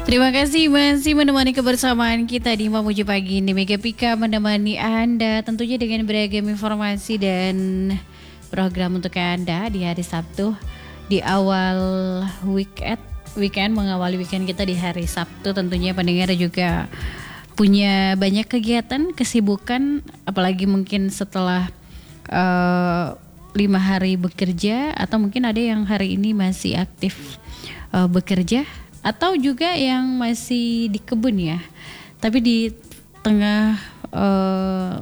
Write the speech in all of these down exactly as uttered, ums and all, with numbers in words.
Terima kasih masih menemani kebersamaan kita di Mamuju Pagi ini. Mega Pika menemani Anda tentunya dengan beragam informasi dan program untuk Anda di hari Sabtu di awal weekend weekend mengawali weekend kita di hari Sabtu. Tentunya pendengar juga punya banyak kegiatan, kesibukan, apalagi mungkin setelah uh, lima hari bekerja, atau mungkin ada yang hari ini masih aktif uh, bekerja, atau juga yang masih di kebun ya. Tapi di tengah uh,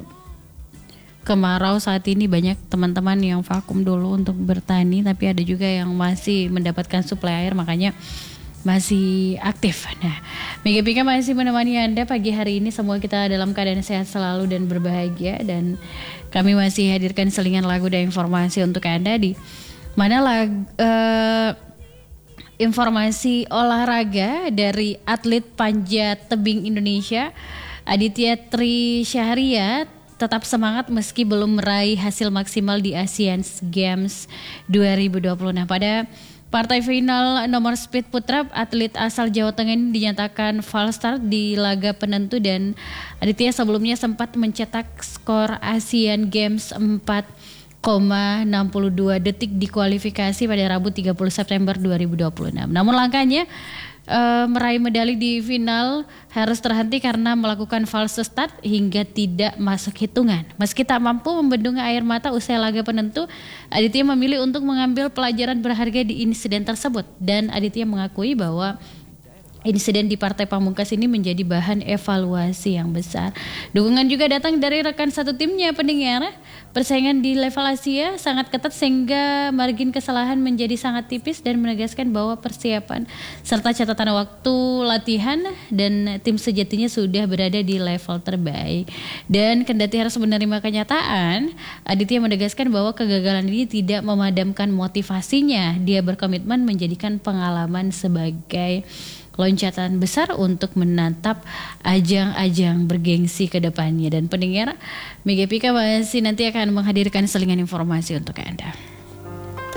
kemarau saat ini banyak teman-teman yang vakum dulu untuk bertani, tapi ada juga yang masih mendapatkan suplai air, makanya masih aktif. Nah, Mega Pika masih menemani Anda pagi hari ini. Semua kita dalam keadaan sehat selalu dan berbahagia, dan kami masih hadirkan selingan lagu dan informasi untuk Anda di mana lagu uh, informasi olahraga dari atlet panjat tebing Indonesia Aditya Tri Syahria tetap semangat meski belum meraih hasil maksimal di Asian Games dua ribu dua puluh. Nah, pada partai final nomor speed putra, atlet asal Jawa Tengah ini dinyatakan false start di laga penentu, dan Aditya sebelumnya sempat mencetak skor Asian Games empat koma enam dua detik di kualifikasi pada Rabu tiga puluh September dua ribu dua puluh enam. Namun langkahnya uh, meraih medali di final harus terhenti karena melakukan false start hingga tidak masuk hitungan. Meski tak mampu membendung air mata usai laga penentu, Aditya memilih untuk mengambil pelajaran berharga di insiden tersebut, dan Aditya mengakui bahwa insiden di partai pamungkas ini menjadi bahan evaluasi yang besar. Dukungan juga datang dari rekan satu timnya, pendengar. Persaingan di level Asia sangat ketat sehingga margin kesalahan menjadi sangat tipis, dan menegaskan bahwa persiapan serta catatan waktu latihan dan tim sejatinya sudah berada di level terbaik. Dan kendati harus menerima kenyataan, Aditya menegaskan bahwa kegagalan ini tidak memadamkan motivasinya. Dia berkomitmen menjadikan pengalaman sebagai loncatan besar untuk menatap ajang-ajang bergengsi ke depannya. Dan pendengar, Mega Pika masih nanti akan menghadirkan selingan informasi untuk Anda.